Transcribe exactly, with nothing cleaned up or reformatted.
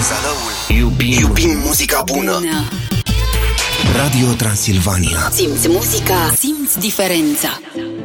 Zalăul. Iubim, Iubim muzica bună. bună. Radio Transilvania. Simți muzica, simți diferența.